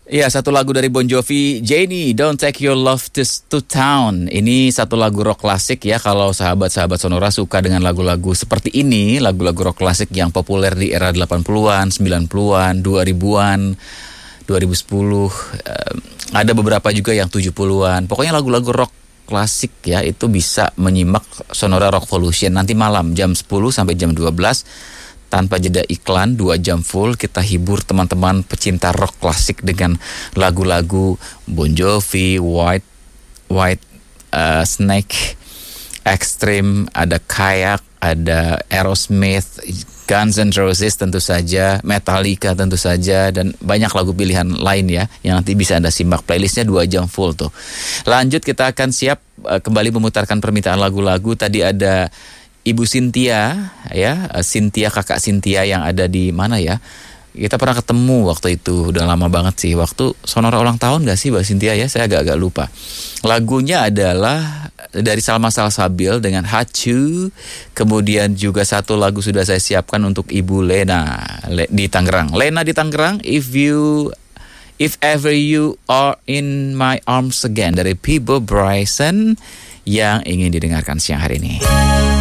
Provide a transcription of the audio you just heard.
Iya, satu lagu dari Bon Jovi, Janie, Don't Take Your Love to Town. Ini satu lagu rock klasik ya, kalau sahabat-sahabat Sonora suka dengan lagu-lagu seperti ini, lagu-lagu rock klasik yang populer di era 80-an, 90-an, 2000-an, 2010, ada beberapa juga yang 70-an. Pokoknya lagu-lagu rock klasik ya, itu bisa menyimak Sonora Rock Volution nanti malam jam 10 sampai jam 12. Tanpa jeda iklan, 2 jam full kita hibur teman-teman pecinta rock klasik dengan lagu-lagu Bon Jovi, White Snake, Extreme, ada Kayak, ada Aerosmith, Guns N' Roses tentu saja, Metallica tentu saja, dan banyak lagu pilihan lain ya yang nanti bisa Anda simak. Playlistnya 2 jam full tuh. Lanjut, kita akan siap kembali memutarkan permintaan lagu-lagu. Tadi ada Ibu Cynthia ya, Cynthia, kakak Cynthia yang ada di mana ya? Kita pernah ketemu waktu itu, udah lama banget sih. Waktu Sonora ulang tahun gak sih Mbak Cynthia ya? Saya agak-agak lupa. Lagunya adalah dari Salma Salsabil dengan Hachu. Kemudian juga satu lagu sudah saya siapkan untuk Ibu Lena di Tangerang. Lena di Tangerang, If Ever You Are In My Arms Again dari Peebo Bryson yang ingin didengarkan siang hari ini.